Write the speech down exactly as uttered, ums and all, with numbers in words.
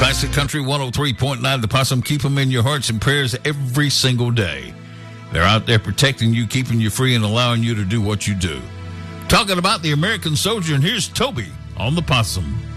Classic Country one oh three point nine, The Possum. Keep them in your hearts and prayers every single day. They're out there protecting you, keeping you free, and allowing you to do what you do. Talking about the American soldier, and here's Toby on The Possum.